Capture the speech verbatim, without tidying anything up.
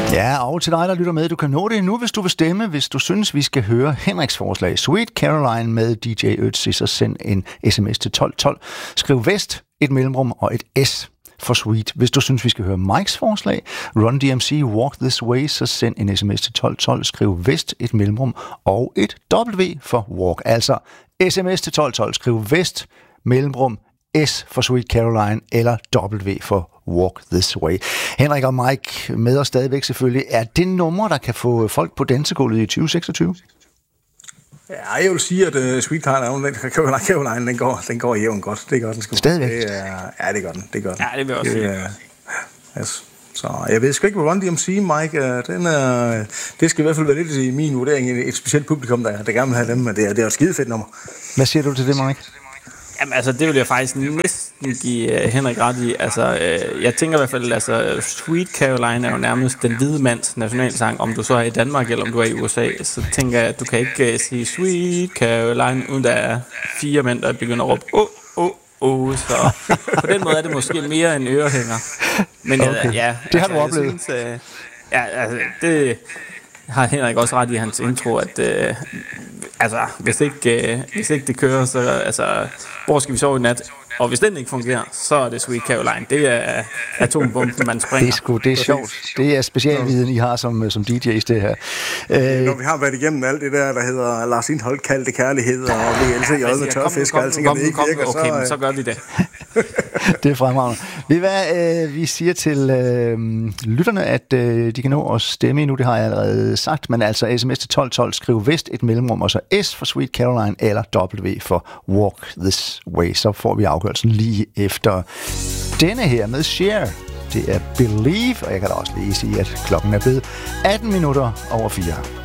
Ja, og til dig, der lytter med, du kan nå det nu, hvis du vil stemme, hvis du synes, vi skal høre Henriks forslag. Sweet Caroline med D J Ötzi, så send en sms til tolv tolv. Skriv Vest, et mellemrum og et S for Sweet. Hvis du synes, vi skal høre Mikes forslag, Run D M C, Walk This Way, så send en sms til tolv tolv. Skriv Vest, et mellemrum og et W for Walk. Altså sms til tolv tolv. Skriv Vest, mellemrum, S for Sweet Caroline eller W for Walk This Way. Henrik og Mike med os stadigvæk selvfølgelig. Er det nummer, der kan få folk på dansegulvet i tyve seksogtyve? Ja, jeg vil sige, at uh, Sweet Caroline, Caroline den, går, den går jævnt godt. Det gør den sgu. Stadigvæk? Det, uh, ja, det gør den. Det gør den. Ja, det vil jeg også sige. Uh, yes. Så jeg ved sgu ikke, hvor Run D M C, Mike, uh, den, uh, det skal i hvert fald være lidt i min vurdering et specielt publikum, der, der gerne vil have dem, men det er, det er et skide fedt nummer. Hvad siger du til det, Mike? Jamen altså, det vil jeg faktisk næsten give uh, Henrik ret i. Altså, uh, jeg tænker i hvert fald, altså, Sweet Caroline er jo nærmest den hvide mands nationalsang. Om du så er i Danmark, eller om du er i U S A, så tænker jeg, at du kan ikke uh, sige Sweet Caroline, uden der er fire mænd, der begynder at råbe, åh, åh, åh, så på den måde er det måske mere en ørehænger. Men okay. uh, ja, det har altså, du oplevet. Synes, uh, ja, altså, det har Henrik også ret i hans intro, at uh, altså, hvis ikke, uh, hvis ikke det kører, så altså, hvor skal vi sove i nat? Og hvis den ikke fungerer, så er det Sweet Caroline. Det er atombomben, man springer. Det er sgu, det er sjovt. Det er specialviden, I har som, som D J's, det her. Øh, Når vi har været igennem alt det der, der hedder Lars Indholdt kaldte kærlighed, og V L C J med tørfisk og alting, og det ikke virker, okay, så... men så gør vi det. Det er fremragende. Ved I hvad, øh, vi siger til øh, lytterne, at øh, de kan nå at stemme nu, det har jeg allerede sagt, men altså sms til tolv tolv, skriv Vest, et mellemrum, og så S for Sweet Caroline, eller W for Walk This Way. Så får vi afgørelsen lige efter denne her med Cher. Det er Believe, og jeg kan da også lige sige, at klokken er blevet atten minutter over fire.